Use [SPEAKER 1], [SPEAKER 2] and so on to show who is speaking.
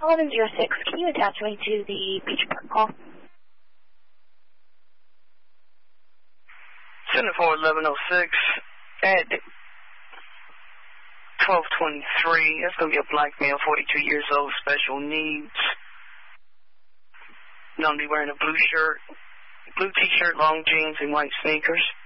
[SPEAKER 1] 1106, can you attach me to the Beach Park call?
[SPEAKER 2] Center for 1106 at 1223. That's going to be a black male, 42 years old, special needs. Known to be wearing a blue shirt, blue t-shirt, long jeans, and white sneakers.